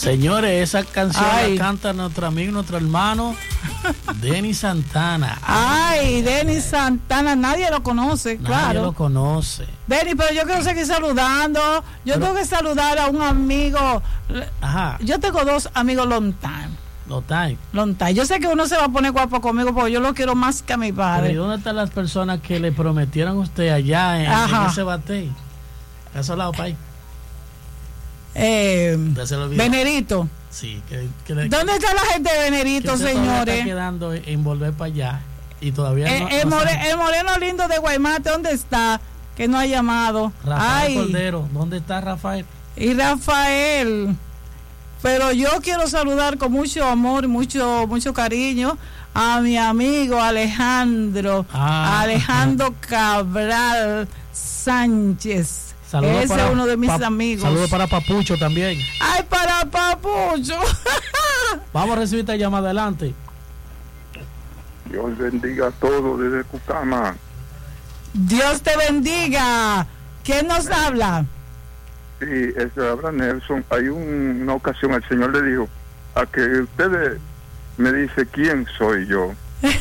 Señores, esa canción la canta nuestro amigo, nuestro hermano Denis Santana. Ay, Denis Santana, nadie lo conoce, claro. Nadie lo conoce. Denis, pero yo quiero seguir saludando. Tengo que saludar a un amigo. Ajá. Yo tengo dos amigos long time. Yo sé que uno se va a poner guapo conmigo porque yo lo quiero más que a mi padre. Pero ¿y dónde están las personas que le prometieron a usted allá en ese batey? A esos lados, país. Venerito. Sí, ¿dónde está la gente de Venerito, señores? Está quedando en volver para allá y todavía el moreno lindo de Guaymate, ¿dónde está? Que no ha llamado. Rafael Cordero, ¿dónde está Rafael? Y Rafael. Pero yo quiero saludar con mucho amor y mucho cariño a mi amigo Alejandro Cabral Sánchez. Saludos Ese es uno de mis amigos. Saludos para Papucho también. ¡Ay, para Papucho! Vamos a recibir esta llamada, adelante. Dios bendiga a todos desde Cucama. Dios te bendiga. ¿Quién nos habla? Sí, habla Nelson. Hay una ocasión el Señor le dijo a que ustedes me dice quién soy yo.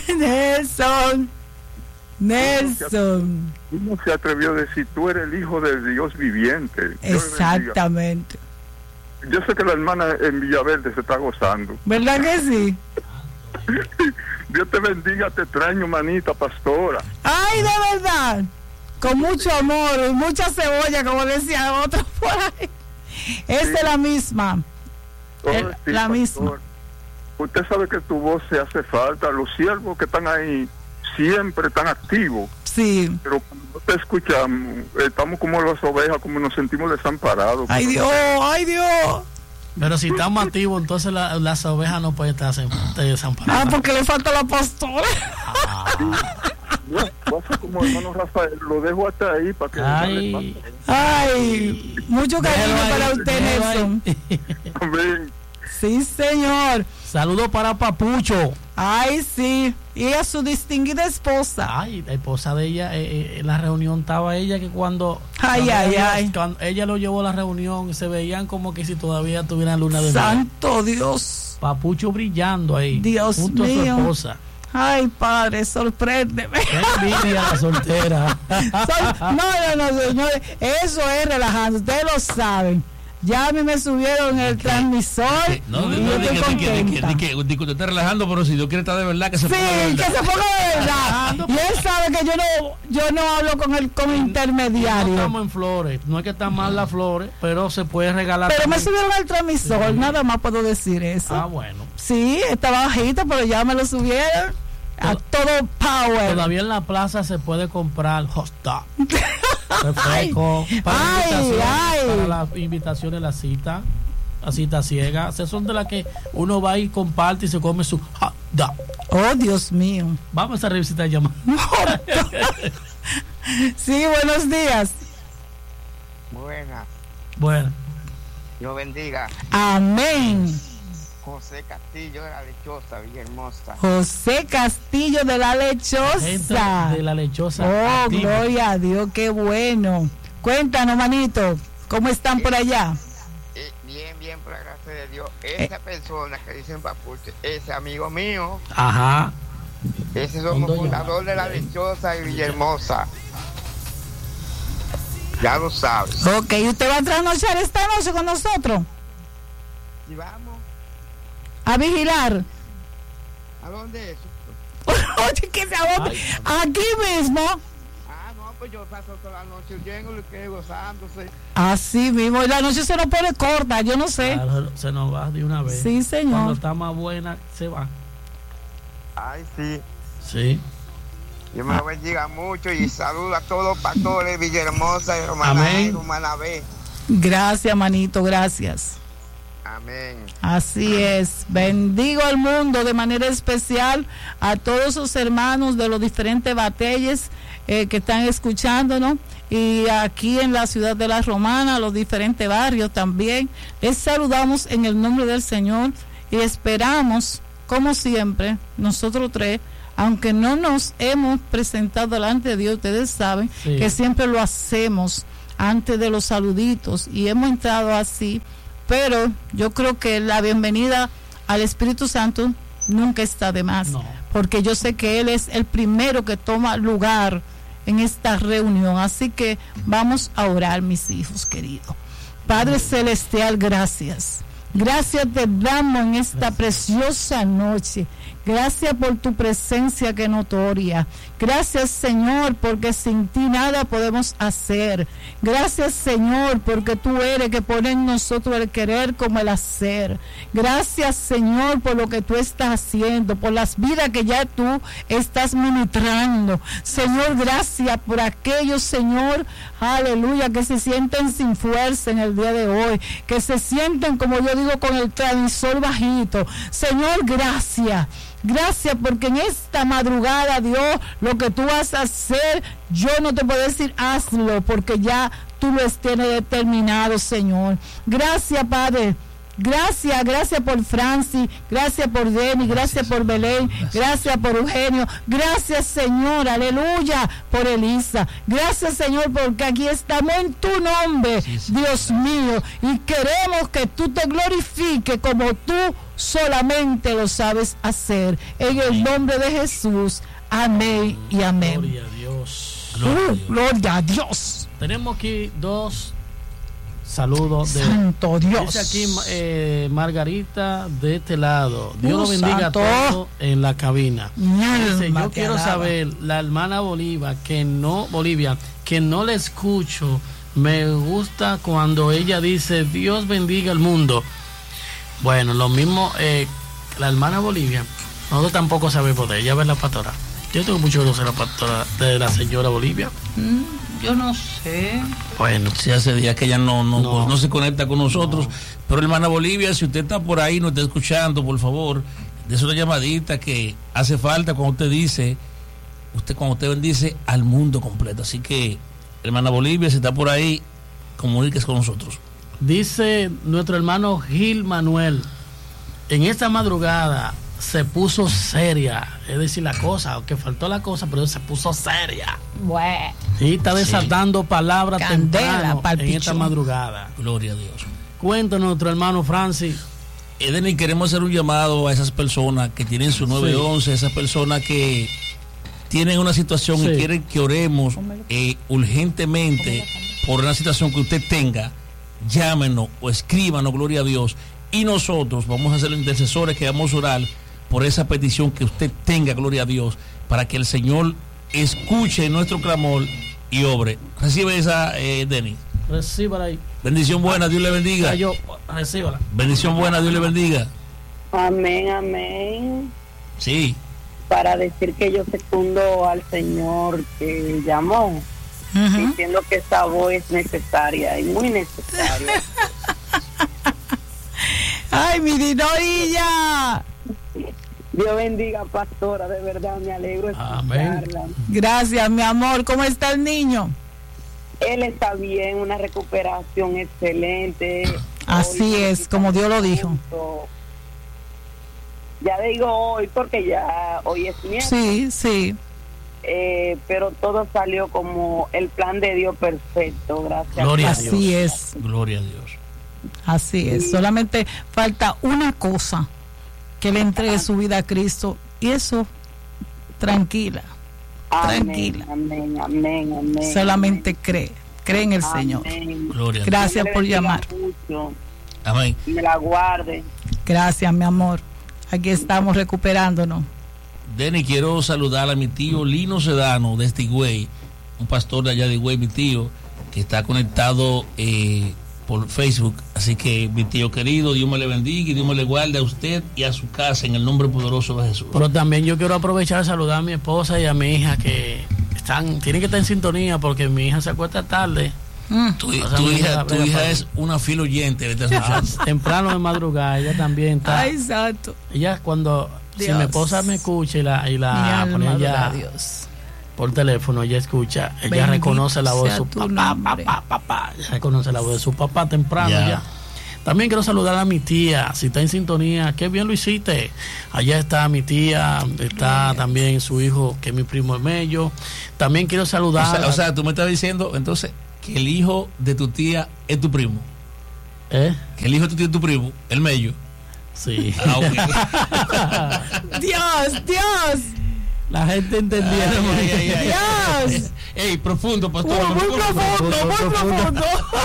Nelson. ¿Cómo se atrevió a decir tú eres el hijo del Dios viviente? Exactamente. Yo sé que la hermana en Villaverde se está gozando. ¿Verdad que sí? Dios te bendiga, te extraño, manita pastora. Ay, de verdad. Con mucho amor y mucha cebolla, como decía otro por ahí. Esta es la misma. La misma. Usted sabe que tu voz se hace falta. Los siervos que están ahí siempre están activos. Sí. Pero cuando no te escuchamos, estamos como las ovejas, como nos sentimos desamparados. ¡Ay, Dios! ¡Ay, Dios! Pero si estamos activos, entonces las ovejas no pueden estar desamparadas. Porque le falta la pastora. Pasa como hermano Rafael, lo dejo hasta ahí para que... Ay, mucho cariño para usted, Nelson. Amén. Sí, señor. Saludos para Papucho. Ay, sí. Y a su distinguida esposa. Ay, la esposa de ella, en la reunión estaba ella que cuando ella lo llevó a la reunión, se veían como que si todavía tuvieran luna de miel. Santo Dios. Papucho brillando ahí. Dios junto mío. A su esposa. Ay, padre, sorpréndeme. Qué envidia la soltera. No, señores, eso es relajante, ustedes lo saben. Ya a mí me subieron el transmisor. Que usted está relajando, pero si Dios quiere estar de verdad, que se ponga de verdad. Que se ponga de verdad. Y él sabe que yo no hablo con intermediario. No estamos en flores, no es que están mal las flores, pero se puede regalar. Pero también. me subieron el transmisor, nada más puedo decir eso. Bueno. Sí, estaba bajito, pero ya me lo subieron a todo power. Todavía en la plaza se puede comprar hot dog. Refresco para las invitaciones, la cita ciega. Esas son de las que uno va y comparte y se come su hot dog. Oh, Dios mío. Vamos a revisitar llamada. Sí, buenos días. Buenas. Dios bendiga. Amén. José Castillo de la Lechosa, Villahermosa. José Castillo de la Lechosa. De la Lechosa. Oh, activo. Gloria a Dios, qué bueno. Cuéntanos, manito, ¿cómo están por allá? Bien, por la gracia de Dios. Esa persona que dicen Papuche, ese amigo mío. Ajá. Ese somos fundador de la Lechosa y Villahermosa. Ya lo sabes. Ok, ¿usted va a trasnochar esta noche con nosotros? Y vamos. A vigilar. ¿A dónde es? Oye, ¿qué se aquí mismo. No, pues yo paso toda la noche llego y quedo gozándose. Así mismo, y la noche se nos pone corta, yo no sé. Claro, se nos va de una vez. Sí, señor. Cuando está más buena, se va. Ay, sí. Sí. Dios me lo bendiga mucho y saludo a todos los pastores de Villahermosa y Romana B. Gracias, manito, gracias. Amén. Así es. Bendigo al mundo de manera especial a todos sus hermanos de los diferentes batalles que están escuchándonos, y aquí en la ciudad de La Romana, los diferentes barrios también. Les saludamos en el nombre del Señor y esperamos, como siempre, nosotros tres, aunque no nos hemos presentado delante de Dios, ustedes saben que siempre lo hacemos antes de los saluditos, y hemos entrado así pero yo creo que la bienvenida al Espíritu Santo nunca está de más, porque yo sé que Él es el primero que toma lugar en esta reunión. Así que vamos a orar, mis hijos queridos. Padre Celestial, gracias. Gracias te damos en esta preciosa noche. Gracias por tu presencia que notoria. Gracias, Señor, porque sin ti nada podemos hacer. Gracias, Señor, porque tú eres que pone en nosotros el querer como el hacer. Gracias, Señor, por lo que tú estás haciendo, por las vidas que ya tú estás ministrando. Señor, gracias por aquellos, Señor, aleluya, que se sienten sin fuerza en el día de hoy, que se sienten, como yo digo, con el transmisor bajito. Señor, gracias. Gracias porque en esta madrugada, Dios, lo que tú vas a hacer, yo no te puedo decir hazlo, porque ya tú lo tienes determinado, Señor. Gracias, Padre. Gracias por Francis, gracias por Denny, gracias por Belén, gracias por Eugenio, gracias, Señor, aleluya, por Elisa. Gracias, Señor, porque aquí estamos en tu nombre, Dios mío, y queremos que tú te glorifiques como tú solamente lo sabes hacer. En el nombre de Jesús, amén y amén. Gloria a Dios. Gloria a Dios. Tenemos aquí dos saludos de Santo Dios. Dice aquí Margarita de este lado. Dios lo bendiga a santo. todos en la cabina. Dice, yo quiero alaba. saber, la hermana Bolivia, que no le escucho, me gusta cuando ella dice Dios bendiga al mundo. Bueno, lo mismo la hermana Bolivia, nosotros tampoco sabemos de ella, ¿verdad, pastora? Yo tengo mucho que conocer la pastora de la señora Bolivia. Yo no sé. Bueno, si hace días que ella no se conecta con nosotros. Pero hermana Bolivia, si usted está por ahí, nos está escuchando, por favor, dése una llamadita que hace falta cuando usted bendice al mundo completo. Así que, hermana Bolivia, si está por ahí, comuníquese con nosotros. Dice nuestro hermano Gil Manuel, en esta madrugada se puso seria, es decir, la cosa, aunque faltó la cosa, pero se puso seria. Bueno. Y está desatando palabras temprano en esta madrugada. Gloria a Dios. Cuéntanos, nuestro hermano Francis. Eden, queremos hacer un llamado a esas personas que tienen su 911, esas personas que tienen una situación y quieren que oremos urgentemente por una situación que usted tenga. Llámenos o escríbanos, gloria a Dios, y nosotros vamos a ser los intercesores que vamos a orar por esa petición que usted tenga, gloria a Dios, para que el Señor escuche nuestro clamor y obre. Recibe esa, Denis. Recíbala ahí. Bendición buena, Dios le bendiga. Recíbala. Bendición buena, Dios le bendiga. Amén, amén. Sí. Para decir que yo secundo al Señor que llamó, diciendo que esa voz es necesaria y muy necesaria. Ay, mi dinorilla. Dios bendiga, pastora, de verdad me alegro de escucharla. Gracias, mi amor. ¿Cómo está el niño? Él está bien, una recuperación excelente. Así hoy es, como Dios lo dijo. Ya digo hoy porque ya hoy es miércoles. Sí. Pero todo salió como el plan de Dios perfecto, gracias. Gloria a Dios. Así es. Gloria a Dios. Así es. Solamente falta una cosa, que le entregue su vida a Cristo, y eso, tranquila. Tranquila. Amén. Solamente cree en el Señor. Gloria a Dios. Gracias por llamar. Amén. Me la guarde. Gracias, mi amor. Aquí estamos recuperándonos. Denny, quiero saludar a mi tío Lino Sedano desde Higüey, un pastor de allá de Higüey, mi tío, que está conectado por Facebook. Así que, mi tío querido, Dios me le bendiga y Dios me le guarde a usted y a su casa en el nombre poderoso de Jesús. Pero también yo quiero aprovechar y saludar a mi esposa y a mi hija que tienen que estar en sintonía porque mi hija se acuesta tarde. Tu hija es una fiel oyente. Temprano de madrugada, ella también está. Ay, exacto. Ella cuando Dios. Si mi esposa me escucha y la pone allá por teléfono, ella escucha, ella Bendito reconoce la voz de su papá, papá. Ella reconoce la voz de su papá temprano ya. También quiero saludar a mi tía, si está en sintonía, qué bien lo hiciste. Allá está mi tía, está también su hijo, que es mi primo Emello. También quiero saludar. O sea, tú me estás diciendo entonces que el hijo de tu tía es tu primo. Que el hijo tiene tu primo, el Mello. Sí. Okay. Dios. La gente entendieron. Dios. Ey, profundo, pastor. Muy profundo.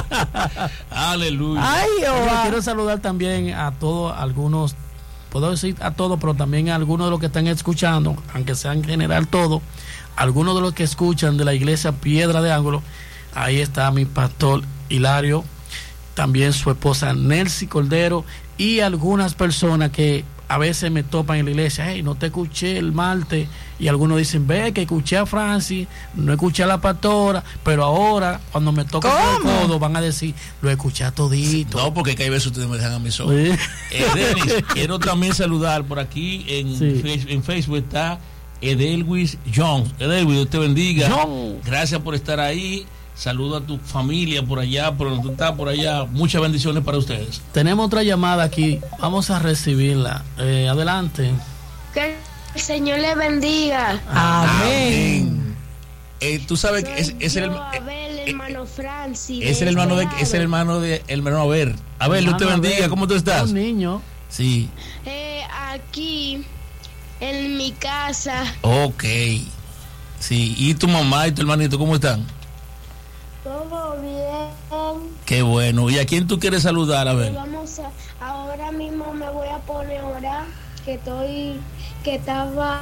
Aleluya. Ay, quiero saludar también a todos, algunos, puedo decir a todos, pero también a algunos de los que están escuchando, aunque sea en general todo, algunos de los que escuchan de la iglesia Piedra de Ángulo. Ahí está mi pastor Hilario, también su esposa Nelcy Cordero y algunas personas que a veces me topan en la iglesia. Hey, no te escuché el martes, y algunos dicen, ve que escuché a Francis, no escuché a la pastora, pero ahora cuando me toca el codo van a decir, lo escuché todito. No, porque hay veces ustedes me dejan a mis ojos. Sí. Denis, quiero también saludar por aquí en Facebook está Edelwis Jones. Edelwis, Dios te bendiga. Gracias por estar ahí. Saludo a tu familia por allá, por donde tú estás, por allá. Muchas bendiciones para ustedes. Tenemos otra llamada aquí. Vamos a recibirla. Adelante. Que el Señor le bendiga. Amén. Tú sabes que es el hermano Francis. Es el hermano de hermano Abel. Abel, Dios te bendiga. ¿Cómo tú estás? Un niño. Sí. Aquí en mi casa. Ok. Sí. ¿Y tu mamá y tu hermanito cómo están? Todo bien. Qué bueno. ¿Y a quién tú quieres saludar, Abel? Ahora mismo me voy a poner a orar, que estaba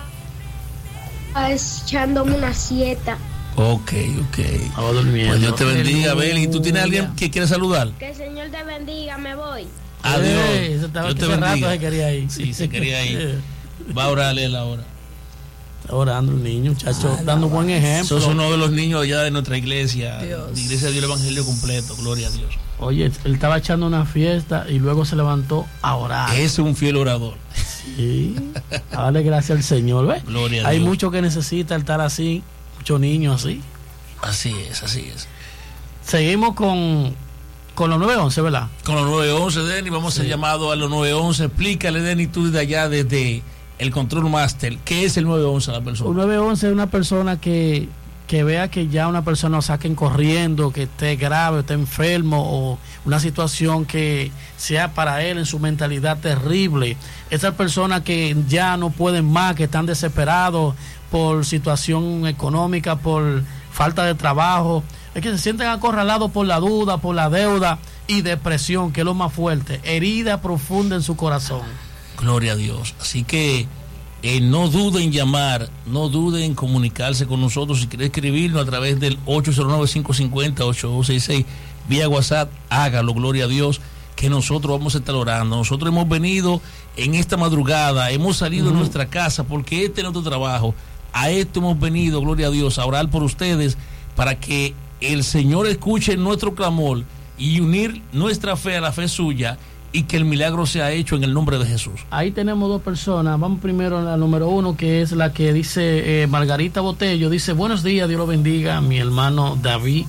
echándome una siesta. Ok. Estaba durmiendo. Pues Dios te bendiga, Abel. ¿Y tú tienes a alguien que quieres saludar? Que el Señor te bendiga, me voy. Adiós. Dios te bendiga. Se quería ir. Sí, se quería ir. Va a orarle él ahora. Está orando el niño, muchacho, dando buen ejemplo. Sos uno de los niños allá de nuestra iglesia. La iglesia dio el evangelio completo, gloria a Dios. Oye, él estaba echando una fiesta y luego se levantó a orar. Es un fiel orador. Sí, a darle gracias al Señor, ¿ves? Gloria a Hay Dios. muchos que necesitan estar así, muchos niños así. Así es. Seguimos con los 911, ¿verdad? Con los 911, Denny, vamos a hacer llamado a los 911. Explícale, Denny, tú desde allá, desde el Control Master, ¿qué es el 911 a la persona? Un 911 es una persona que vea que ya una persona lo saquen corriendo, que esté grave, esté enfermo, o una situación que sea para él en su mentalidad terrible. Esas personas que ya no pueden más, que están desesperados por situación económica, por falta de trabajo, es que se sienten acorralados por la duda, por la deuda y depresión, que es lo más fuerte, herida profunda en su corazón. Gloria a Dios. Así que no duden en llamar, no duden en comunicarse con nosotros. Si quiere escribirnos a través del 809-550-8266 vía WhatsApp, hágalo, gloria a Dios, que nosotros vamos a estar orando. Nosotros hemos venido en esta madrugada, hemos salido de nuestra casa porque este es nuestro trabajo. A esto hemos venido, gloria a Dios, a orar por ustedes para que el Señor escuche nuestro clamor y unir nuestra fe a la fe suya, y que el milagro sea hecho en el nombre de Jesús. Ahí tenemos dos personas. Vamos primero a la número 1, que es la que dice Margarita Botello. Dice, buenos días, Dios lo bendiga, mi hermano David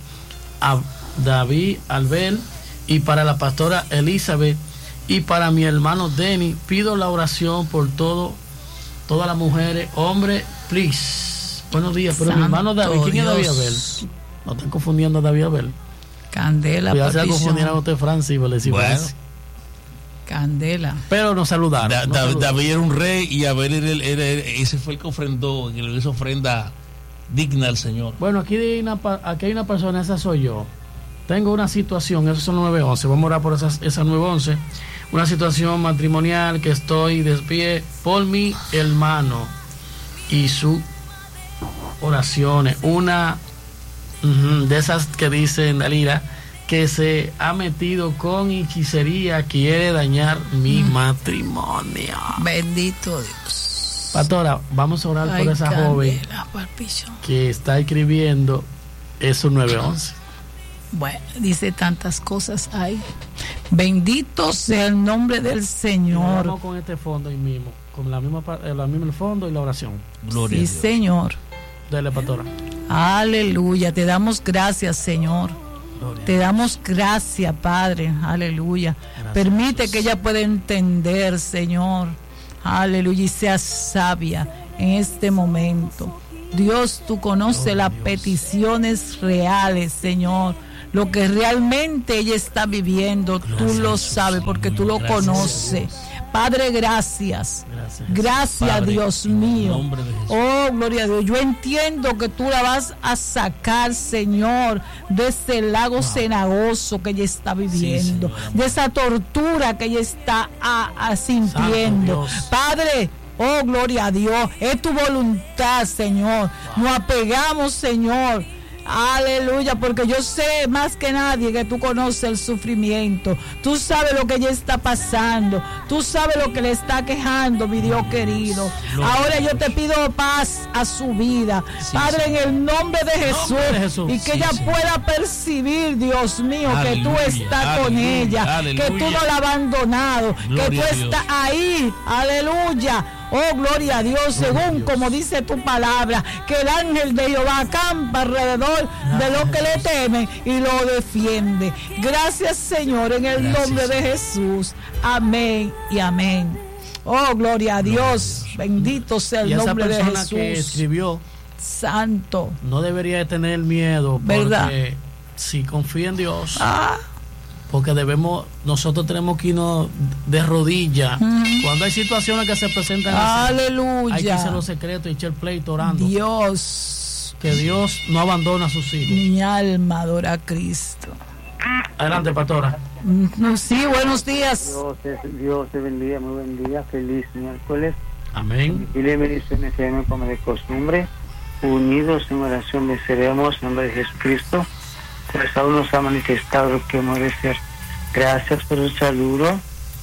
Albel, y para la pastora Elizabeth, y para mi hermano Denny. Pido la oración por todas las mujeres, hombres, please. Buenos días, pero mi hermano David, ¿quién es David Albel? No están confundiendo a David Albel. Candela, ya se confundieron a usted, Francis, bueno. Candela. Pero nos saludaron. David era un rey y Abel ese fue el que ofrendó, que le hizo ofrenda digna al Señor. Bueno, aquí hay una persona, esa soy yo. Tengo una situación, esos son 911. Vamos a orar por esas 911. Una situación matrimonial que estoy de pie por mi hermano y sus oraciones. Una de esas que dicen, Dalila, que se ha metido con hechicería, quiere dañar mi matrimonio. Bendito Dios. Pastora, vamos a orar por esa joven que está escribiendo esos 911. Bueno, dice tantas cosas ahí. Bendito sea el nombre del Señor. Vamos con este fondo ahí mismo, con la misma el fondo y la oración. Gloria a Dios. Señor. Dale, pastora. Aleluya, te damos gracias, Señor. Te damos gracias, Padre, aleluya. Gracias. Permite que ella pueda entender, Señor, aleluya, y sea sabia en este momento. Dios, tú conoces las peticiones reales, Señor, lo que realmente ella está viviendo. Tú lo sabes porque tú lo conoces. Padre, gracias. Gracias, Padre, Dios mío. Oh, gloria a Dios. Yo entiendo que tú la vas a sacar, Señor, de ese lago cenagoso que ella está viviendo, de esa tortura que ella está sintiendo. Padre, oh, gloria a Dios. Es tu voluntad, Señor. Nos apegamos, Señor. Aleluya, porque yo sé más que nadie que tú conoces el sufrimiento. Tú sabes lo que ella está pasando. Tú sabes lo que le está quejando, mi Dios querido. Ahora yo te pido paz a su vida, Padre, en el nombre de Jesús. Y que ella pueda percibir, Dios mío, que tú estás con ella, que tú no la has abandonado, que tú estás ahí. Aleluya. Oh, gloria a Dios, según como dice tu palabra, que el ángel de Jehová acampa alrededor de los que le temen y lo defiende. Gracias, Señor, en el nombre de Jesús. Amén y amén. Oh, gloria a Dios. Bendito sea el nombre de Jesús. Y esa persona que escribió, santo, no debería de tener miedo, ¿verdad? Porque si confía en Dios, porque nosotros tenemos que irnos de rodillas. Cuando hay situaciones que se presentan así, aleluya, hay que hacer los secretos y echar pleito orando. Dios, que Dios no abandona a sus hijos. Mi alma adora a Cristo. Adelante, pastora. Sí, buenos días. Dios te bendiga, muy buen día, feliz miércoles. Amén. Y le bendiciones, como de costumbre, unidos en oración venceremos en nombre de Jesucristo. Pues aún nos ha manifestado lo que hemos de ser. Gracias por el saludo.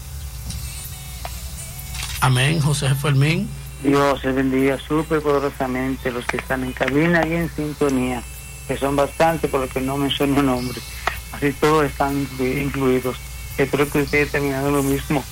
Amén, José Fermín. Dios se bendiga súper poderosamente los que están en cabina y en sintonía, que son bastante, por lo que no menciono nombres. Así todos están incluidos. Espero que ustedes terminando lo mismo,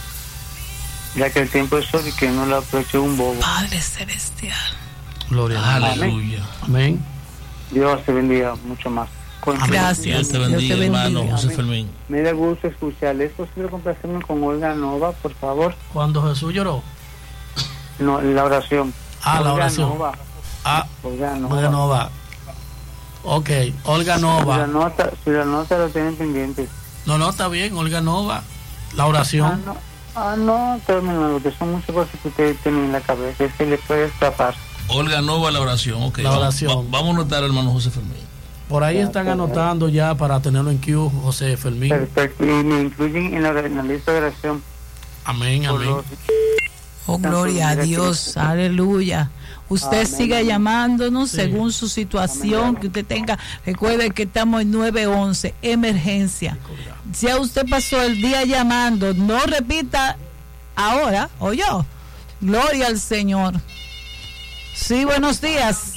ya que el tiempo es hoy y que no lo aproveche un bobo. Padre celestial. Gloria a Dios. Aleluya. Amén. Dios te bendiga mucho más. Gracias. Dios te bendiga, hermano José Fermín. Me da gusto escucharle. ¿Es posible complacerme con Olga Nova, por favor? Cuando Jesús lloró. No, la oración. La oración. Nova. Olga Nova. Ok, Olga Nova. Si la nota lo tienen pendiente. No, está bien, Olga Nova. La oración. No, terminado, que son muchas cosas que ustedes tienen en la cabeza. Es que le puede escapar. Olga Nova, la oración. Ok, la oración. Vamos a notar, hermano José Fermín. Por ahí están anotando ya para tenerlo en queue, José Fermín. Perfecto, y me incluyen en la lista de oración. Amén, amén. Oh, gloria a Dios, aleluya. Usted siga llamándonos según su situación que usted tenga. Recuerde que estamos en 911, emergencia. Ya usted pasó el día llamando, no repita ahora, o yo. Gloria al Señor. Sí, buenos días.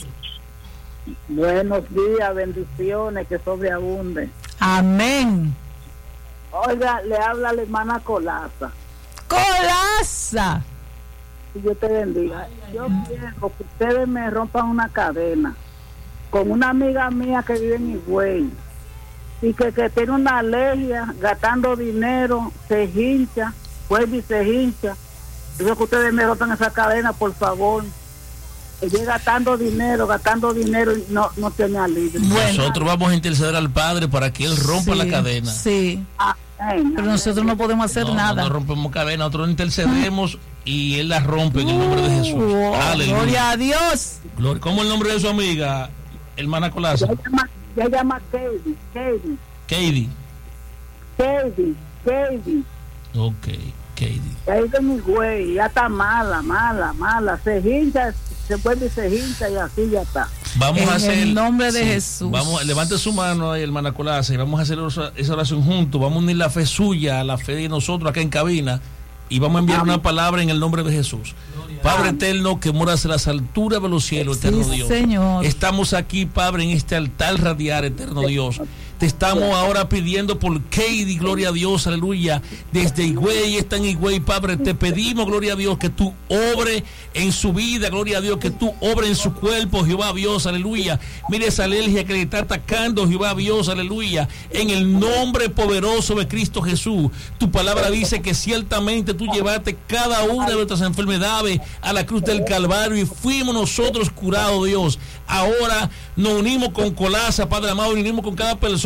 Buenos días, bendiciones, que sobreabunde. Amén. Oiga, le habla la hermana Colaza. ¡Colaza! Que Dios te bendiga. Yo quiero que ustedes me rompan una cadena con una amiga mía que vive en Higüey y que tiene una alergia, gastando dinero, se hincha, vuelve y se hincha. Yo que ustedes me rompan esa cadena, por favor. Ella gastando dinero y no tiene alivio. Nosotros vamos a interceder al Padre para que Él rompa la cadena. Sí. Pero nosotros no podemos hacer nada. No rompemos cadena, nosotros intercedemos y Él la rompe en el nombre de Jesús. Aleluya. Gloria a Dios. ¿Cómo es el nombre de su amiga, hermana Colaza? Ella llama Katie. Ok, Katie. Ahí de mi güey, ya está mala. Se hincha, se vuelve y se hincha y así ya está. Vamos a hacer el nombre de Jesús. Levante su mano ahí, hermana Colaza, y vamos a hacer esa oración juntos. Vamos a unir la fe suya a la fe de nosotros acá en cabina y vamos a enviar una palabra en el nombre de Jesús. Padre eterno, que moras en las alturas de los cielos, eterno Dios. Señor. Estamos aquí, Padre, en este altar radiar, eterno Dios. Te estamos ahora pidiendo por Katie, gloria a Dios, aleluya. Desde Higüey, está en Higüey, Padre, te pedimos, gloria a Dios, que tú obre en su vida, gloria a Dios, que tú obre en su cuerpo, Jehová Dios, aleluya. Mire esa alergia que le está atacando, Jehová Dios, aleluya. En el nombre poderoso de Cristo Jesús. Tu palabra dice que ciertamente tú llevaste cada una de nuestras enfermedades a la cruz del Calvario y fuimos nosotros curados, Dios. Ahora nos unimos con Colaza, Padre amado, nos unimos con cada persona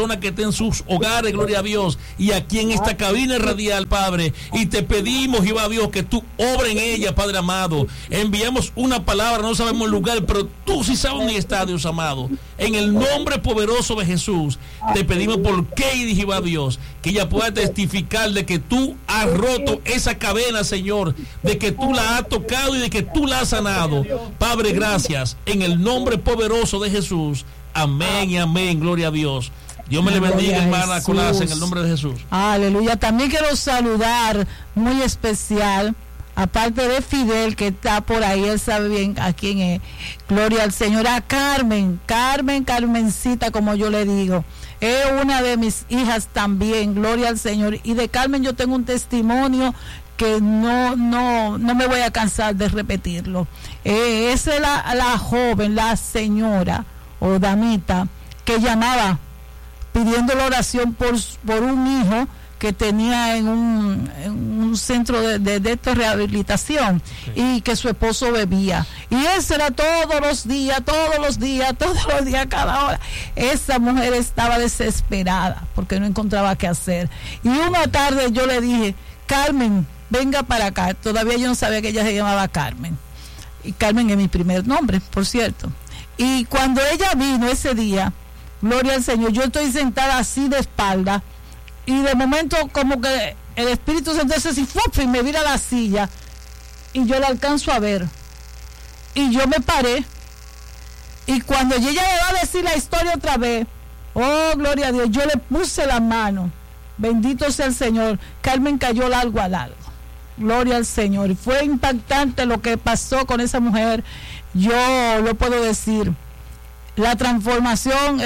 personas que estén en sus hogares, gloria a Dios, y aquí en esta cabina radial, Padre, y te pedimos, Jehová Dios, que tú obres en ella, Padre amado. Enviamos una palabra, no sabemos el lugar, pero tú sí sabes dónde está, Dios amado. En el nombre poderoso de Jesús, te pedimos por Keidi, Jehová Dios, que ella pueda testificar de que tú has roto esa cadena, Señor, de que tú la has tocado y de que tú la has sanado. Padre, gracias, en el nombre poderoso de Jesús. Amén y amén, gloria a Dios. Dios me le bendiga, hermana Colás, en el nombre de Jesús. Aleluya. También quiero saludar muy especial, aparte de Fidel, que está por ahí, él sabe bien a quién es. Gloria al Señor. A Carmencita, como yo le digo. Es una de mis hijas también, gloria al Señor. Y de Carmen yo tengo un testimonio que no me voy a cansar de repetirlo. Esa es la joven, la señora o damita que llamaba pidiendo la oración por un hijo que tenía en un centro de rehabilitación, y que su esposo bebía, y eso era todos los días, cada hora. Esa mujer estaba desesperada porque no encontraba qué hacer, y una tarde yo le dije: Carmen, venga para acá. Todavía yo no sabía que ella se llamaba Carmen, y Carmen es mi primer nombre, por cierto. Y cuando ella vino ese día, gloria al Señor, yo estoy sentada así de espalda, y de momento como que el Espíritu Santo y me vira la silla, y yo la alcanzo a ver, y yo me paré, y cuando ella me va a decir la historia otra vez, oh gloria a Dios, yo le puse la mano, bendito sea el Señor. Carmen cayó largo a largo, gloria al Señor, y fue impactante lo que pasó con esa mujer. Yo lo puedo decir, la transformación,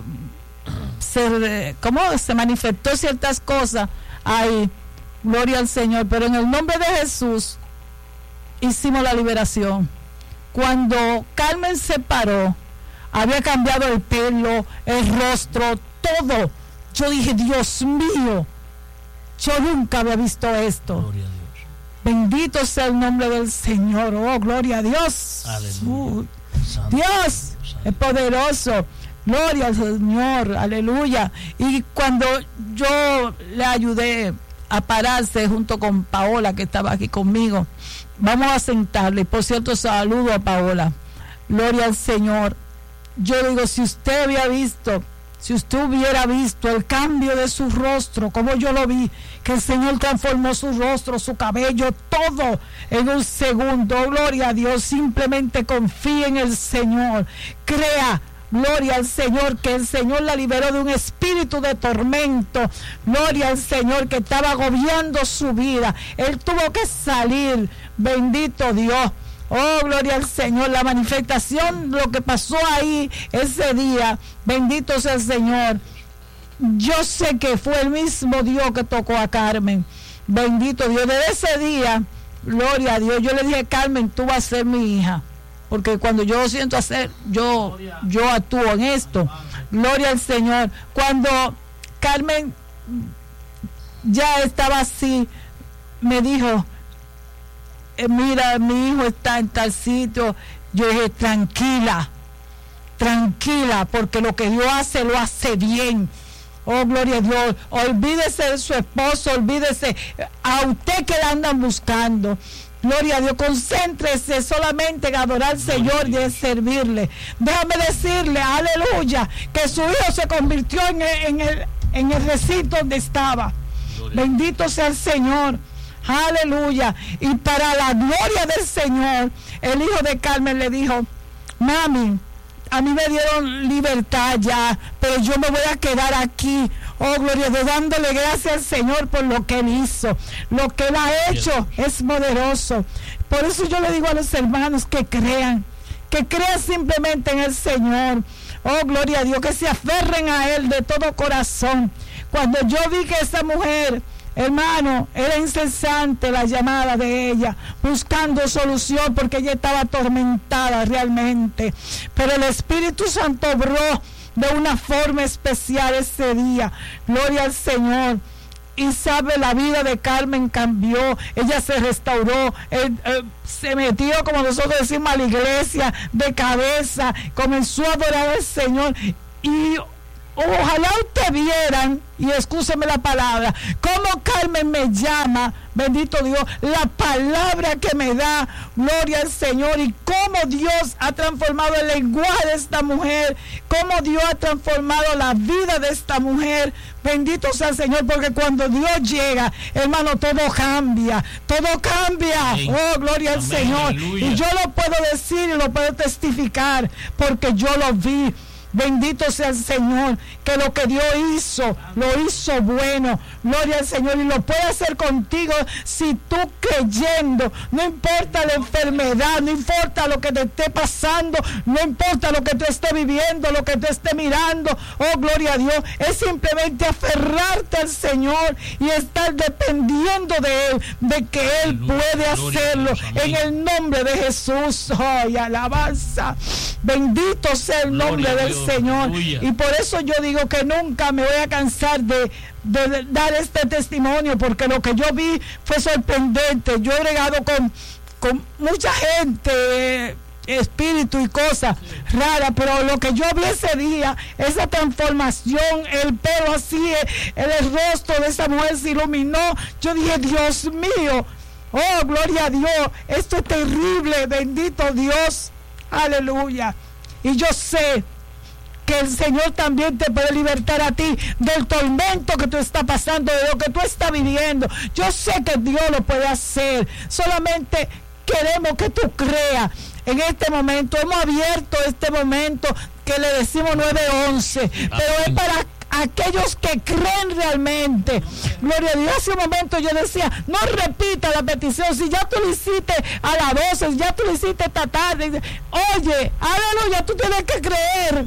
se manifestó ciertas cosas ahí, gloria al Señor, pero en el nombre de Jesús hicimos la liberación. Cuando Carmen se paró, había cambiado el pelo, el rostro, todo. Yo dije: Dios mío, yo nunca había visto esto. Gloria a Dios. Bendito sea el nombre del Señor. Oh, gloria a Dios. Aleluya. Dios es poderoso. Gloria al Señor, aleluya. Y cuando yo le ayudé a pararse junto con Paola, que estaba aquí conmigo, vamos a sentarle. Y por cierto, saludo a Paola. Gloria al Señor. Yo digo, si usted hubiera visto el cambio de su rostro, como yo lo vi, que el Señor transformó su rostro, su cabello, todo en un segundo. Gloria a Dios. Simplemente confíe en el Señor, crea. Gloria al Señor, que el Señor la liberó de un espíritu de tormento. Gloria al Señor, que estaba agobiando su vida. Él tuvo que salir. Bendito Dios. Oh, gloria al Señor. La manifestación, lo que pasó ahí ese día, bendito sea el Señor. Yo sé que fue el mismo Dios que tocó a Carmen. Bendito Dios. Desde ese día, gloria a Dios, yo le dije: Carmen, tú vas a ser mi hija. Porque cuando yo lo siento hacer, yo actúo en esto. Gloria al Señor. Cuando Carmen ya estaba así, me dijo: mira, mi hijo está en tal sitio. Yo dije: tranquila, porque lo que Dios hace, lo hace bien. Oh, gloria a Dios. Olvídese de su esposo, olvídese a usted que la andan buscando. Gloria a Dios, concéntrese solamente en adorar al Señor y en servirle. Déjame decirle, aleluya, que su hijo se convirtió en el recinto donde estaba. Bendito sea el Señor. Aleluya. Y para la gloria del Señor, el hijo de Carmen le dijo: mami, a mí me dieron libertad ya, pero yo me voy a quedar aquí. Oh, gloria a Dios, dándole gracias al Señor por lo que Él hizo. Lo que Él ha hecho es poderoso. Por eso yo le digo a los hermanos que crean simplemente en el Señor. Oh, gloria a Dios, que se aferren a Él de todo corazón. Cuando yo vi que esa mujer, hermano, era incesante la llamada de ella, buscando solución, porque ella estaba atormentada realmente. Pero el Espíritu Santo obró de una forma especial ese día. Gloria al Señor. Y sabe, la vida de Carmen cambió. Ella se restauró, se metió, como nosotros decimos, a la iglesia de cabeza, comenzó a adorar al Señor. Y ojalá ustedes vieran, y excúseme la palabra, cómo Carmen me llama, bendito Dios, la palabra que me da, gloria al Señor, y cómo Dios ha transformado el lenguaje de esta mujer, cómo Dios ha transformado la vida de esta mujer. Bendito sea el Señor, porque cuando Dios llega, hermano, todo cambia, todo cambia. Amén. Oh, gloria al Señor. Aleluya. Y yo lo puedo decir y lo puedo testificar, porque yo lo vi. Bendito sea el Señor, que lo que Dios hizo, lo hizo bueno. Gloria al Señor, y lo puede hacer contigo si tú creyendo. No importa la enfermedad, no importa lo que te esté pasando, no importa lo que tú estés viviendo, lo que tú estés mirando. Oh, gloria a Dios. Es simplemente aferrarte al Señor y estar dependiendo de Él, de que Él puede hacerlo. En el nombre de Jesús. Oh, y alabanza. Bendito sea el nombre del Señor. Y por eso yo digo que nunca me voy a cansar de dar este testimonio, porque lo que yo vi fue sorprendente. Yo he bregado con mucha gente, espíritu y cosas raras, pero lo que yo vi ese día, esa transformación, el pelo así, el rostro de esa mujer se iluminó. Yo dije, Dios mío, oh, gloria a Dios, esto es terrible, bendito Dios, aleluya. Y yo sé que el Señor también te puede libertar a ti del tormento que tú estás pasando, de lo que tú estás viviendo. Yo sé que Dios lo puede hacer. Solamente queremos que tú creas. En este momento hemos abierto este momento que le decimos 911, pero es para aquellos que creen realmente. Gloria a Dios. Hace un momento yo decía, no repita la petición, si ya tú lo hiciste a las 12, si ya tú lo hiciste esta tarde, oye, aleluya, tú tienes que creer.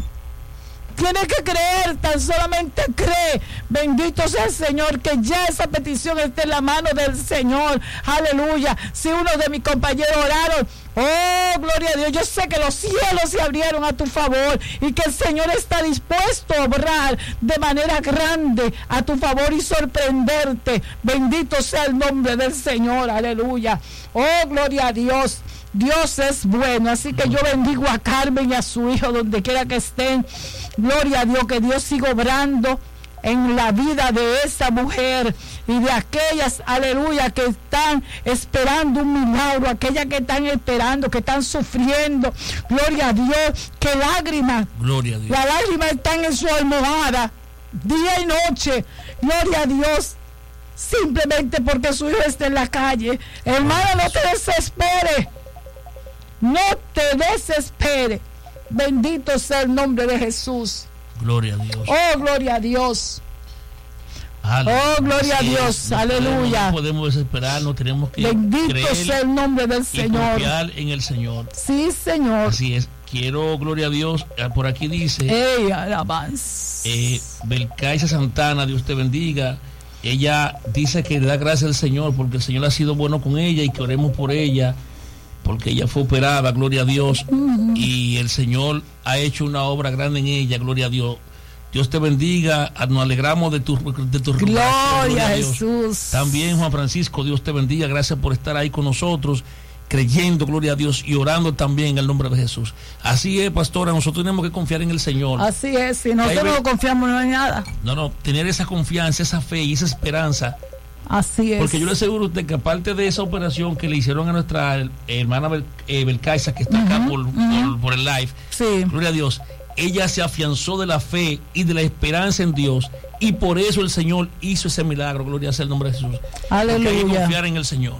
Tienes que creer, tan solamente cree. Bendito sea el Señor, que ya esa petición esté en la mano del Señor. Aleluya. Si uno de mis compañeros oraron, oh, gloria a Dios, yo sé que los cielos se abrieron a tu favor y que el Señor está dispuesto a obrar de manera grande a tu favor y sorprenderte. Bendito sea el nombre del Señor. Aleluya. Oh, gloria a Dios. Dios es bueno, así que yo bendigo a Carmen y a su hijo donde quiera que estén. Gloria a Dios, que Dios siga obrando en la vida de esa mujer y de aquellas, aleluya, que están esperando un milagro, aquellas que están esperando, que están sufriendo. Gloria a Dios, que lágrimas, gloria a Dios, las lágrimas están en su almohada día y noche. Gloria a Dios, simplemente porque su hijo está en la calle. Hermano, no te desesperes. No te desespere. Bendito sea el nombre de Jesús. Gloria a Dios. Oh, gloria a Dios. Aleluya. Oh, gloria a Dios. Aleluya. No podemos desesperarnos, tenemos que bendito sea el nombre del Señor. Confiar en el Señor. Sí, Señor. Así es. Quiero, gloria a Dios, por aquí dice Belcaisa Santana, Dios te bendiga. Ella dice que le da gracias al Señor porque el Señor ha sido bueno con ella y que oremos por ella, porque ella fue operada, gloria a Dios, y el Señor ha hecho una obra grande en ella, gloria a Dios. Dios te bendiga, nos alegramos de tu gloria a Jesús. También Juan Francisco, Dios te bendiga, gracias por estar ahí con nosotros, creyendo, gloria a Dios, y orando también en el nombre de Jesús. Así es, pastora, nosotros tenemos que confiar en el Señor. Así es, si nosotros no confiamos no hay nada. No, tener esa confianza, esa fe y esa esperanza. Así es. Porque yo le aseguro a usted que aparte de esa operación que le hicieron a nuestra hermana Belcaisa, que está acá por el live, sí, gloria a Dios, ella se afianzó de la fe y de la esperanza en Dios, y por eso el Señor hizo ese milagro, gloria sea el nombre de Jesús. Aleluya. Porque hay que confiar en el Señor.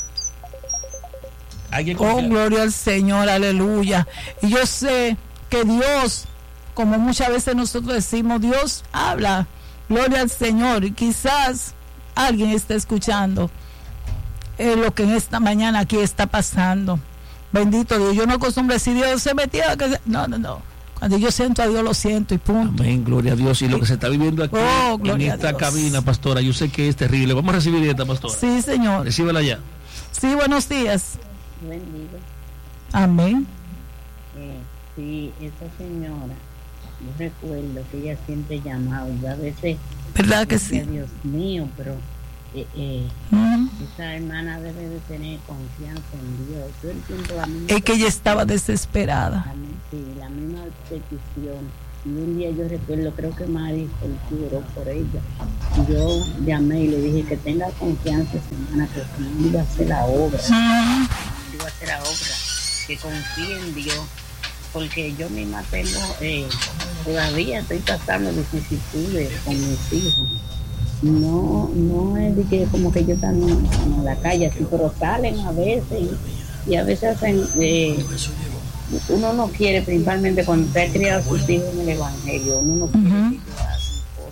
Hay que confiar. Oh, gloria al Señor, aleluya. Y yo sé que Dios, como muchas veces nosotros decimos, Dios habla, gloria al Señor, y quizás alguien está escuchando lo que en esta mañana aquí está pasando. Bendito Dios. Yo no acostumbro decir Dios se metía. No. Cuando yo siento a Dios, lo siento y punto. Amén, gloria a Dios. Y lo que se está viviendo aquí en esta cabina, pastora, yo sé que es terrible. Vamos a recibir esta, pastora. Sí, Señor. Recíbela ya. Sí, buenos días. Bendigo. Amén. Sí, esa señora, yo recuerdo que ella siempre llamaba y a veces, ¿verdad que sí? Dios mío, pero esa hermana debe de tener confianza en Dios. Yo entiendo la misma. Es que ella estaba desesperada. Sí, la misma petición Y un día yo recuerdo, creo que Mari oró por ella. Yo llamé y le dije que tenga confianza, hermana, que si iba a hacer la obra. Iba a hacer la obra, que confíe en Dios. Porque yo misma tengo, todavía estoy pasando vicisitudes con mis hijos. No es de que como que yo están en la calle así, pero salen a veces y a veces hacen, uno no quiere, principalmente cuando usted ha criado a sus hijos en el evangelio, uno no quiere que ellos hagan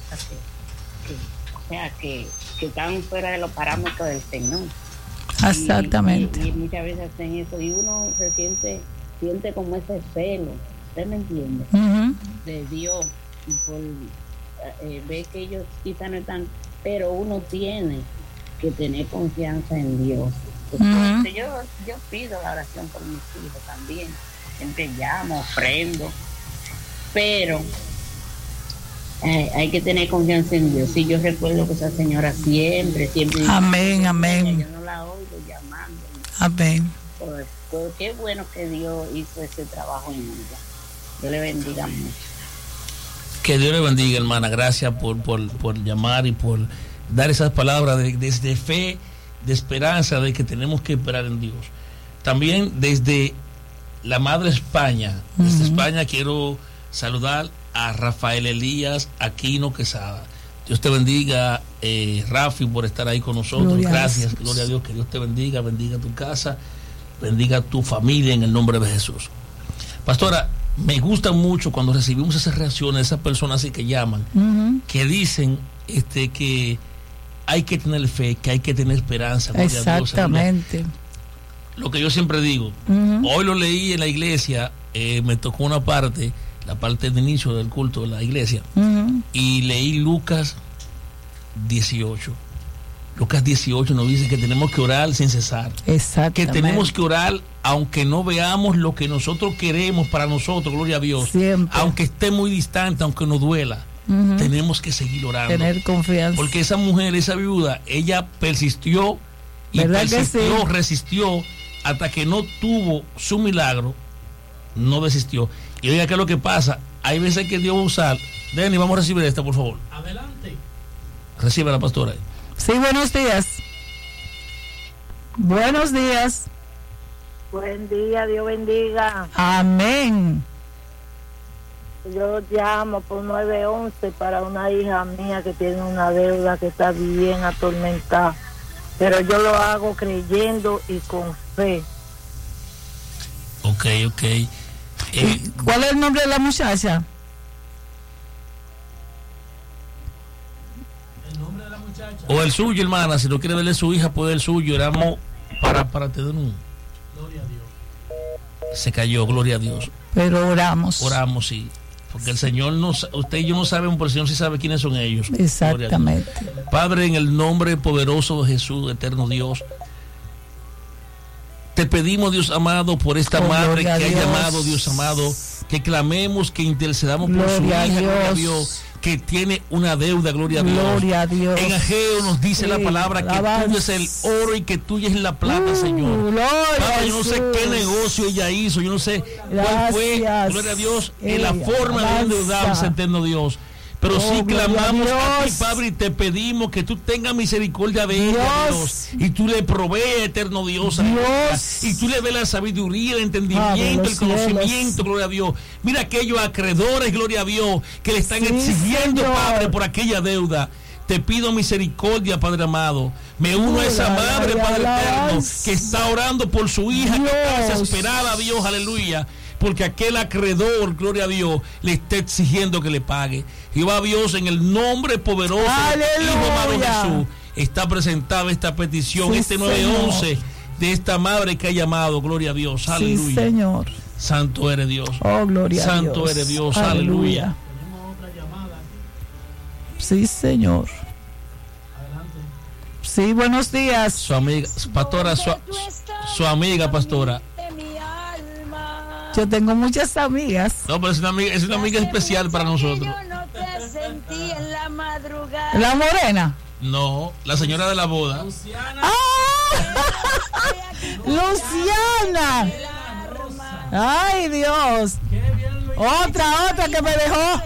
cosas que están fuera de los parámetros del Señor. Exactamente. Y muchas veces hacen eso y uno se siente como ese celo, ¿usted me entiende? De Dios, y por ver que ellos quizás no están, pero uno tiene que tener confianza en Dios. Entonces, yo pido la oración por mis hijos también, siempre llamo, ofrendo, pero hay que tener confianza en Dios. Sí, yo recuerdo que esa señora siempre amén. Yo no la oigo llamando. Amén. Pues qué bueno que Dios hizo ese trabajo en ella. Dios le bendiga mucho. Que Dios le bendiga, hermana. Gracias por llamar y por dar esas palabras de fe, de esperanza, de que tenemos que esperar en Dios. También desde la Madre España, desde España quiero saludar a Rafael Elías Aquino Quesada. Dios te bendiga, Rafi, por estar ahí con nosotros. Gracias, gloria a Dios, que Dios te bendiga, bendiga tu casa, bendiga tu familia en el nombre de Jesús. Pastora, me gusta mucho cuando recibimos esas reacciones de esas personas así que llaman, que dicen que hay que tener fe, que hay que tener esperanza. Exactamente. A Dios, lo que yo siempre digo, hoy lo leí en la iglesia, me tocó una parte, la parte de inicio del culto de la iglesia, y leí Lucas 18. Lucas 18 nos dice que tenemos que orar sin cesar. Exactamente. Que tenemos que orar aunque no veamos lo que nosotros queremos para nosotros, gloria a Dios. Siempre. Aunque esté muy distante, aunque nos duela. Tenemos que seguir orando. Tener confianza. Porque esa mujer, esa viuda, ella persistió y persistió, resistió hasta que no tuvo su milagro, no desistió. Y oiga, ¿qué es lo que pasa? Hay veces que Dios va a usar. Denny, vamos a recibir esta, por favor. Adelante. Recibe a la pastora. Sí, buenos días. Buenos días. Buen día, Dios bendiga. Amén. Yo llamo por 911 para una hija mía que tiene una deuda que está bien atormentada, pero yo lo hago creyendo y con fe. Ok. ¿Cuál es el nombre de la muchacha? O el suyo, hermana, si no quiere verle su hija, puede el suyo. Oramos para tener un... Gloria a Dios. Se cayó, gloria a Dios. Pero oramos. Oramos, sí. Porque el Señor, usted y yo no sabemos, pero el Señor sí sabe quiénes son ellos. Exactamente. Padre, en el nombre poderoso de Jesús, eterno Dios, te pedimos, Dios amado, por esta madre que ha llamado, Dios amado, que clamemos, que intercedamos por su hija, gloria a Dios, que tiene una deuda, gloria a Dios. Gloria a Dios. En Ageo nos dice la palabra que tuyo es el oro y que tuya es la plata, Señor. Padre, yo no sé qué negocio ella hizo, yo no sé cuál fue, gloria a Dios, en la forma de endeudarse, eterno Dios. Pero sí clamamos a ti, Padre, y te pedimos que tú tengas misericordia de ella, Dios. Y tú le provees, eterno Dios, y tú le des la sabiduría, el entendimiento, el conocimiento, gloria a Dios. Mira aquellos acreedores, gloria a Dios, que le están exigiendo, Padre, por aquella deuda. Te pido misericordia, Padre amado. Me uno a esa madre, Padre eterno, que está orando por su hija, que está desesperada, Dios, aleluya. Porque aquel acreedor, gloria a Dios, le está exigiendo que le pague. Jehová Dios, en el nombre poderoso de Hijo amado Jesús, está presentada esta petición, este 911 de esta madre que ha llamado, gloria a Dios, aleluya. Sí, Señor. Santo eres Dios. Oh, gloria a Dios. Santo eres Dios, aleluya. Tenemos otra llamada aquí. Sí, Señor. Adelante. Sí, buenos días. Su amiga, pastora, su amiga, pastora. Yo tengo muchas amigas. No, pero es una amiga especial para nosotros. Yo no te sentí en la madrugada. ¿La morena? No, la señora de la boda. Luciana. ¡Ah! ¡Luciana! ¡Ay, Dios! Otra que me dejó.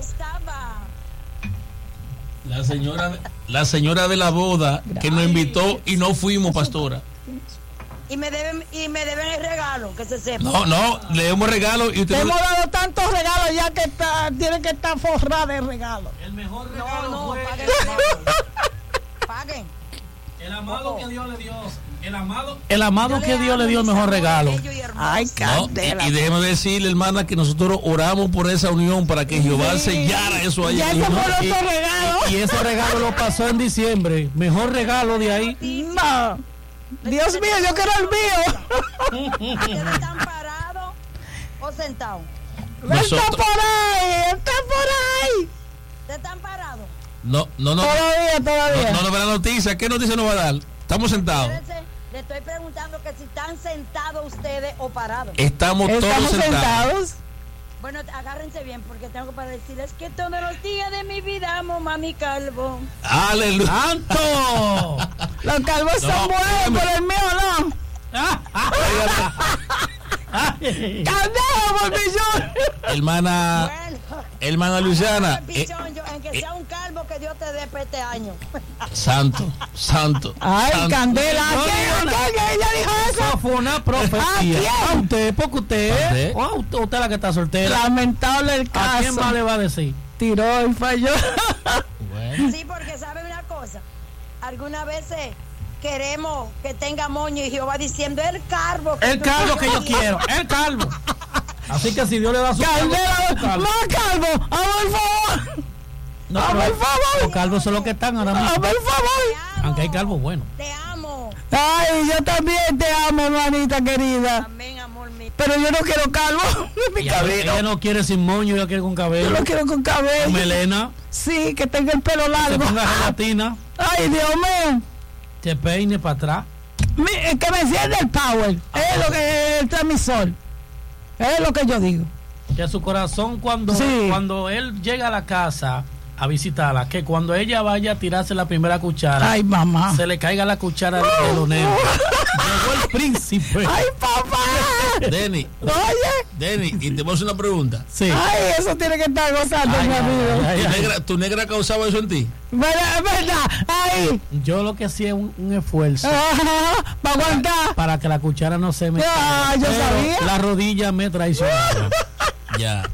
La señora de la boda que nos invitó y no fuimos, pastora. Y me deben el regalo, que se sepa. No, le demos regalo y usted. Hemos dado tantos regalos ya que tiene que estar forrada de regalos. El mejor regalo no, paguen. El amado que Dios le dio. El amado que Dios le dio el mejor regalo. Ay, Candela. Y déjeme decirle, hermana, que nosotros oramos por esa unión para que Jehová sellara eso allá. Ya ese fue otro regalo. Y ese regalo lo pasó en diciembre. Mejor regalo de ahí. No. Dios mío, yo quiero el mío. ¿Ustedes están parados o sentados? Está por ahí. ¿Ustedes están parados? No. Todavía. No ve la noticia. ¿Qué noticia nos va a dar? Estamos sentados. Le estoy preguntando que si están sentados ustedes o parados. Estamos todos sentados. Bueno, agárrense bien porque tengo para decirles que todos los días de mi vida amo mami calvo. ¡Aleluya! ¡Santo! Los calvos son buenos, pero el mío no. ¡Candela, por pichón! Hermana Luciana. Aunque sea un calvo que Dios te dé para este año. Santo. Ay, santo. Candela, ¿qué? Ella dijo eso. Eso fue una profecía. ¿A usted, porque usted. Usted la que está soltera. Lamentable el caso. ¿A quién más le va a decir? Tiró y falló. Bueno. Sí, porque sabe una cosa. Algunas veces queremos que tenga moño y Jehová diciendo el calvo que yo quiero, el calvo. Así que si Dios le da su Candela, más calvo, a por favor. No, por favor. Los calvos son los que están ahora mismo. A por favor. Aunque hay calvos buenos. Te amo. Ay, yo también te amo, hermanita querida. Amén, amor mío. Pero yo no quiero calvo en mi cabello. Ella no quiere sin moño, ella quiere con cabello. Yo lo quiero con cabello. Con melena. Sí, que tenga el pelo largo. Que ponga gelatina. Ay, Dios mío. Que peine para atrás. Que me encienda el power. Es lo que el transmisor. Es lo que yo digo. Que su corazón cuando él llega a la casa a visitarla, que cuando ella vaya a tirarse la primera cuchara, ay, mamá, se le caiga la cuchara de los nervios. Llegó el príncipe. Ay, papá. Denny. Oye. Denny, y te voy a hacer una pregunta. Sí. Ay, eso tiene que estar gozando, mi amigo. ¿Tu negra causaba eso en ti? ¿Verdad? Ay. Yo lo que hacía es un esfuerzo. Para aguantar. Para que la cuchara no se me caiga. Yo sabía. La rodilla me traicionaba. Ya.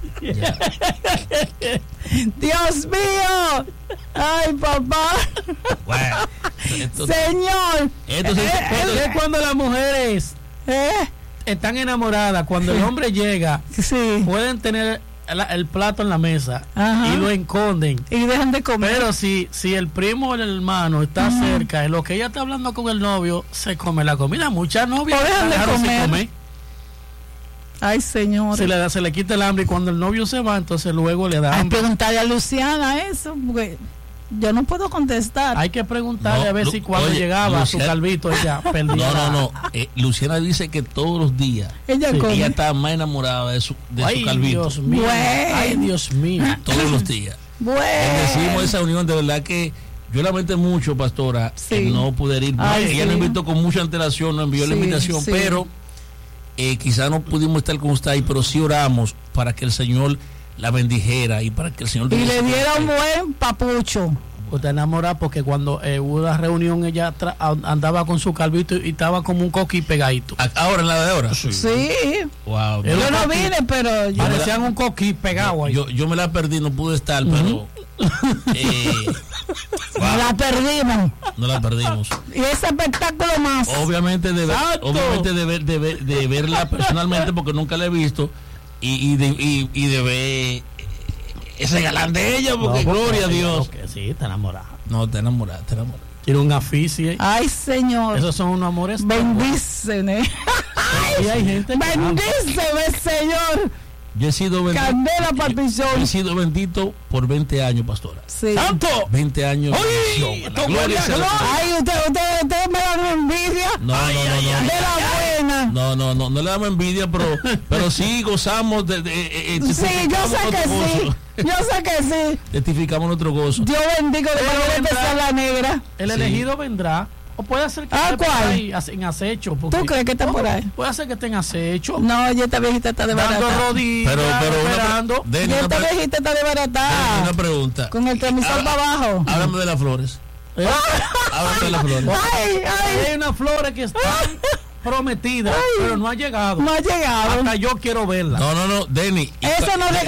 Dios mío. Ay, papá. Bueno, Señor. Es cuando las mujeres están enamoradas, cuando el hombre llega, pueden tener el plato en la mesa. Ajá. Y lo esconden y dejan de comer. Pero si el primo o el hermano está cerca, en lo que ella está hablando con el novio, se come la comida. Muchas novias dejan de comer. Ay, señor. Se le quita el hambre y cuando el novio se va, entonces luego le da hambre. Hay que preguntarle a Luciana eso, porque yo no puedo contestar. Hay que preguntarle a ver si cuando llegaba Luciana, su calvito ella perdía. No. Luciana dice que todos los días ella está más enamorada de su calvito. Dios mío. Bueno. Ay, Dios mío. Todos los días. Bueno. Decimos esa unión, de verdad que yo lamenté mucho, pastora, que no pude ir. Ella nos invitó con mucha antelación, nos envió la invitación, pero quizás no pudimos estar con usted ahí, pero sí oramos para que el Señor la bendijera y para que el Señor... Y le diera un buen papucho. Usted enamorada porque cuando hubo la reunión ella andaba con su calvito y estaba como un coquí pegadito. ¿Ahora en la de ahora? Sí. Wow. Yo no vine, pero... Parecían un coquí pegado ahí. Yo me la perdí, no pude estar, pero... No la perdimos. No la perdimos. Y ese espectáculo más. Obviamente de verla personalmente porque nunca la he visto y de ver ese galán de ella porque gloria a Dios. Sí, está enamorada. No, está enamorada. Tiene un aficie. Ay, Señor. Esos son unos amores. Bendíceme. Y hay gente. Bendíceme, Señor. Yo he sido bendito. Candela Papichón. He sido bendito por 20 años, pastora. Sí. ¡Santo! 20 años. Ay, usted me da envidia. No. De la buena. No le damos envidia, pero sí gozamos de sí, yo sé que sí. Testificamos nuestro gozo. Dios bendiga de manera especial la negra. El elegido vendrá O puede ser que esté por ahí en acecho. ¿Tú crees que está por ahí? Puede ser que esté en acecho. No, ya esta viejita está desbaratada. Dando rodillas, esperando. Ya esta viejita está desbaratada. Una pregunta. Con el transmisor para abajo. Háblame de las flores. Háblame de las flores. Hay unas flores que están prometidas, pero no ha llegado. No ha llegado. Hasta yo quiero verla. No, Denny. Eso no